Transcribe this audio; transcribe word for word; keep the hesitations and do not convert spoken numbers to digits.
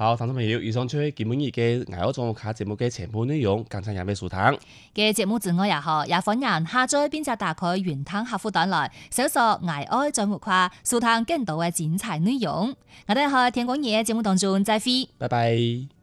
好，聽眾朋友，以上就係今日嘅愛愛狀卡節目嘅全部內容，感謝兩位收聽。 嘅節目之外也好，也歡迎下載並且打開雲端客戶端來搜索愛愛狀活卡，收聽更多嘅精彩內容。我哋喺天光夜節目當中再會， 拜拜。